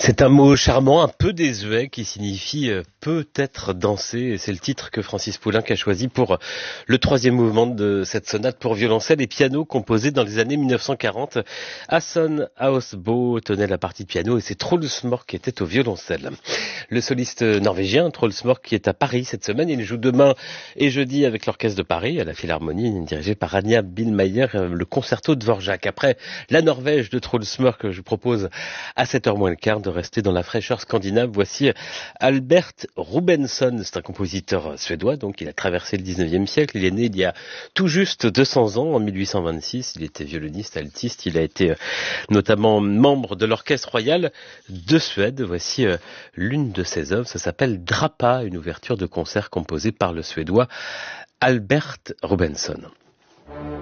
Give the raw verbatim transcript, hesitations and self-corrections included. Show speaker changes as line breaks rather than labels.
C'est un mot charmant, un peu désuet, qui signifie euh, peut-être danser. Et c'est le titre que Francis Poulenc a choisi pour le troisième mouvement de cette sonate pour violoncelle et piano composée dans les années mille neuf cent quarante. Hasson Aasbo tenait la partie de piano et c'est Truls Mork qui était au violoncelle. Le soliste norvégien Truls Mork qui est à Paris cette semaine, il joue demain et jeudi avec l'Orchestre de Paris à la Philharmonie dirigée par Anja Billmeyer, le concerto de Dvorak. Après la Norvège de Truls Mork, je vous propose à sept heures moins le quart de rester dans la fraîcheur scandinave. Voici Albert Rubensson, c'est un compositeur suédois, donc il a traversé le dix-neuvième siècle, il est né il y a tout juste deux cents ans, en mille huit cent vingt-six, il était violoniste, altiste, il a été notamment membre de l'Orchestre royal de Suède. Voici l'une de ses œuvres, ça s'appelle Drapa, une ouverture de concert composée par le suédois Albert Rubensson.